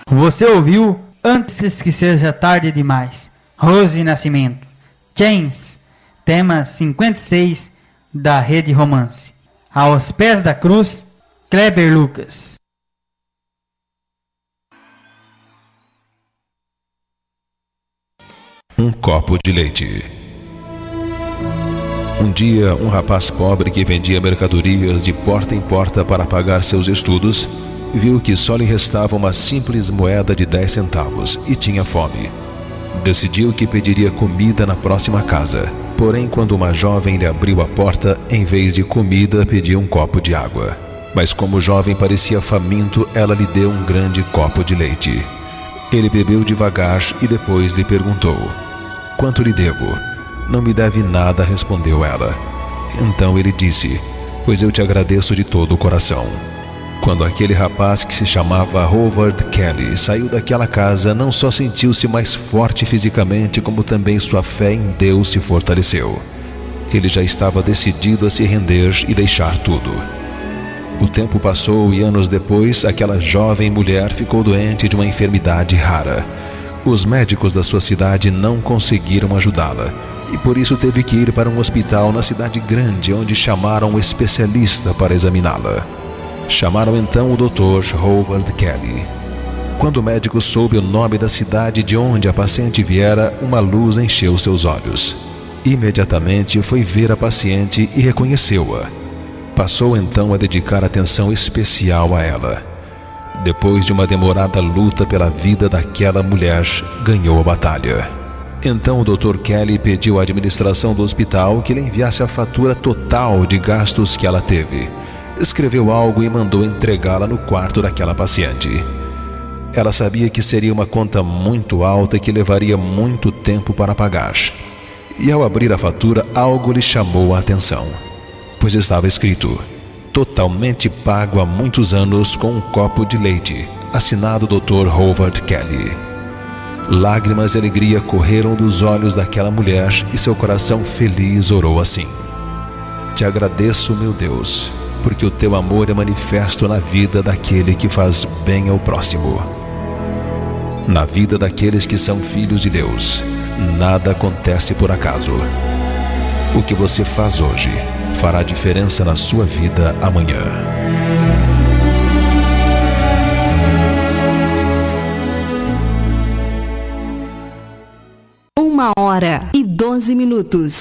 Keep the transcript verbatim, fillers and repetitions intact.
Você ouviu Antes que Seja Tarde Demais, Rose Nascimento, Chains, tema cinquenta e seis da Rede Romance. Aos Pés da Cruz, Kleber Lucas. Um copo de leite. Um dia, um rapaz pobre que vendia mercadorias de porta em porta para pagar seus estudos, viu que só lhe restava uma simples moeda de dez centavos e tinha fome. Decidiu que pediria comida na próxima casa. Porém, quando uma jovem lhe abriu a porta, em vez de comida, pediu um copo de água. Mas como o jovem parecia faminto, ela lhe deu um grande copo de leite. Ele bebeu devagar e depois lhe perguntou: "Quanto lhe devo?" "Não me deve nada", respondeu ela. Então ele disse: "Pois eu te agradeço de todo o coração." Quando aquele rapaz, que se chamava Howard Kelly, saiu daquela casa, não só sentiu-se mais forte fisicamente, como também sua fé em Deus se fortaleceu. Ele já estava decidido a se render e deixar tudo. O tempo passou e anos depois, aquela jovem mulher ficou doente de uma enfermidade rara. Os médicos da sua cidade não conseguiram ajudá-la e por isso teve que ir para um hospital na cidade grande, onde chamaram um especialista para examiná-la. Chamaram então o doutor Howard Kelly. Quando o médico soube o nome da cidade de onde a paciente viera, uma luz encheu seus olhos. Imediatamente foi ver a paciente e reconheceu-a. Passou então a dedicar atenção especial a ela. Depois de uma demorada luta pela vida daquela mulher, ganhou a batalha. Então o doutor Kelly pediu à administração do hospital que lhe enviasse a fatura total de gastos que ela teve. Escreveu algo e mandou entregá-la no quarto daquela paciente. Ela sabia que seria uma conta muito alta e que levaria muito tempo para pagar. E ao abrir a fatura, algo lhe chamou a atenção, pois estava escrito: "Totalmente pago há muitos anos com um copo de leite, assinado doutor Howard Kelly." Lágrimas de alegria correram dos olhos daquela mulher e seu coração feliz orou assim: "Te agradeço, meu Deus, porque o teu amor é manifesto na vida daquele que faz bem ao próximo." Na vida daqueles que são filhos de Deus, nada acontece por acaso. O que você faz hoje fará diferença na sua vida amanhã. Uma hora e doze minutos.